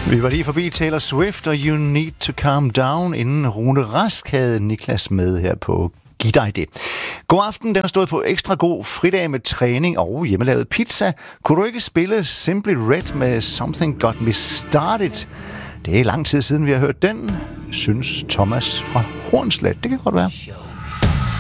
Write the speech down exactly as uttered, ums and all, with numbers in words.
Vi var lige forbi Taylor Swift og You Need to Calm Down, inden Rune Rask havde Niklas med her på Giv dig det. God aften, den har stået på ekstra god fridag med træning og hjemmelavet pizza. Kunne du ikke spille Simply Red med Something Got Me Started? Det er lang tid siden, vi har hørt den, synes Thomas fra Hornslet. Det kan godt være.